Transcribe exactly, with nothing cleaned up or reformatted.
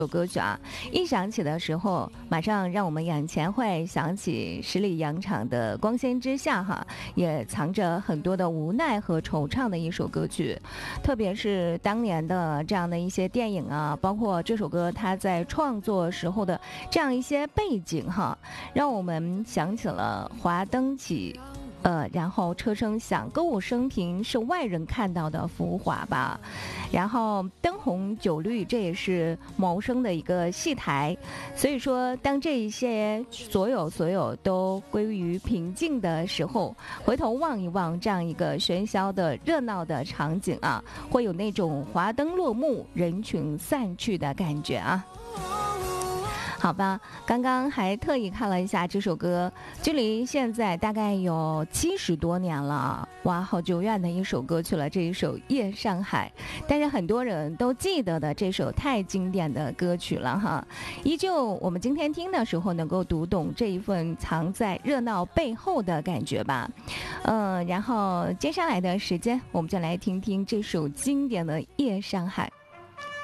首歌曲啊，一响起的时候，马上让我们眼前会想起十里洋场的光鲜之下哈，也藏着很多的无奈和惆怅的一首歌曲。特别是当年的这样的一些电影啊，包括这首歌它在创作时候的这样一些背景哈，让我们想起了华灯起。呃，然后车声响，歌舞升平是外人看到的浮华吧。然后灯红酒绿，这也是谋生的一个戏台。所以说，当这一些所有所有都归于平静的时候，回头望一望这样一个喧嚣的热闹的场景啊，会有那种华灯落幕、人群散去的感觉啊。好吧，刚刚还特意看了一下这首歌，距离现在大概有七十多年了，哇，好久远的一首歌曲了。这一首《夜上海》，但是很多人都记得的这首太经典的歌曲了哈。依旧，我们今天听的时候能够读懂这一份藏在热闹背后的感觉吧。嗯、呃，然后接下来的时间，我们就来听听这首经典的《夜上海》。